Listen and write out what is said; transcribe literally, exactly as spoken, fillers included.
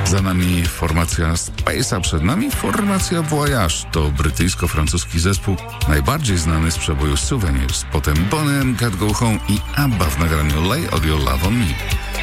Za nami formacja Space'a, przed nami formacja Voyage. To brytyjsko-francuski zespół, najbardziej znany z przeboju Souvenirs. Potem Boney M, Can't Go Home i ABBA w nagraniu Lay All Your Love on Me.